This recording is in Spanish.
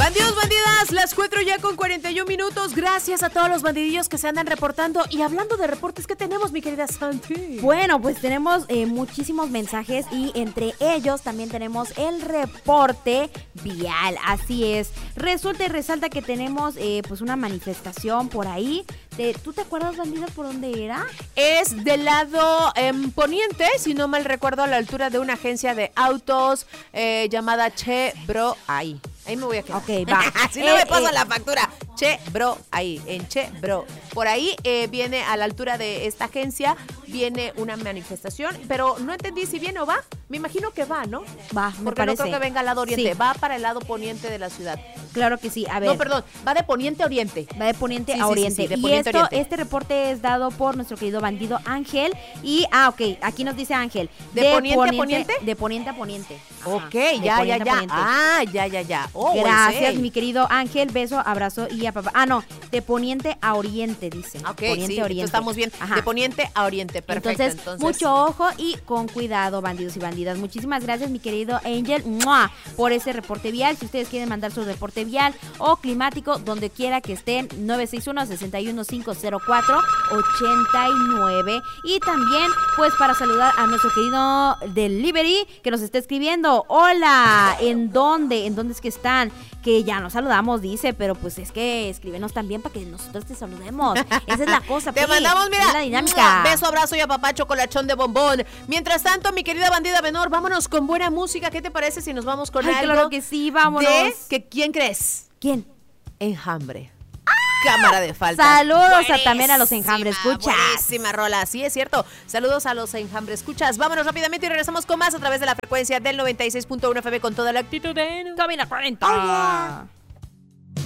Bandidos, bandidas, las 4 ya con 41 minutos. Gracias a todos los bandidillos que se andan reportando. Y hablando de reportes, ¿qué tenemos, mi querida Santi? Bueno, pues tenemos muchísimos mensajes y entre ellos también tenemos el reporte vial. Así es. Resulta y resalta que tenemos pues una manifestación por ahí. ¿Tú te acuerdas, bandida, por dónde era? Es del lado poniente, si no mal recuerdo, a la altura de una agencia de autos llamada Che Bro ahí. Ahí me voy a quedar. Ok, va. Si no me paso la factura. Che Bro ahí, en Che Bro. Por ahí viene a la altura de esta agencia, viene una manifestación, pero no entendí si viene o va. Me imagino que va, ¿no? Va, me Porque parece. no creo que venga al lado oriente, Sí. va para el lado poniente de la ciudad. Claro que sí, a ver. No, perdón, va de poniente a oriente. Va de poniente Sí, a sí, oriente. sí, de y poniente a oriente. este reporte es dado por nuestro querido bandido Ángel. Y, ok, aquí nos dice Ángel. ¿De poniente a poniente? De poniente a poniente. Ajá, Ok, de ya. poniente a poniente. Ah, ya. Oh, Gracias, ese. mi querido Ángel. Beso, abrazo y a papá. Ah, no, de poniente a oriente, dice. Ok, poniente sí, a oriente. estamos bien. Ajá. De poniente a oriente, perfecto. Entonces, mucho ojo y con cuidado, bandidos y bandidas. Muchísimas gracias, mi querido Angel, ¡mua!, por ese reporte vial. Si ustedes quieren mandar su reporte vial o climático, donde quiera que estén, 961-61504-89. Y también, pues, para saludar a nuestro querido Delivery, que nos está escribiendo. Hola, ¿en dónde? ¿En dónde es que están? Que ya nos saludamos, dice, pero pues es que escríbenos también para que nosotros te saludemos. Esa es la cosa. Te mandamos, mira, es la dinámica. beso, abrazo y apapacho colachón de bombón. Mientras tanto, mi querida bandida Benor, vámonos con buena música. ¿Qué te parece si nos vamos con Ay, algo? claro que sí, vámonos. ¿Quién crees? ¿Quién? Enjambre. Cámara de faltas. Saludos también a los Enjambre Escuchas. Buenísima rola, sí es cierto. Saludos a los Enjambre Escuchas. Vámonos rápidamente y regresamos con más a través de la frecuencia del 96.1 FM con toda la actitud de... Camina 40.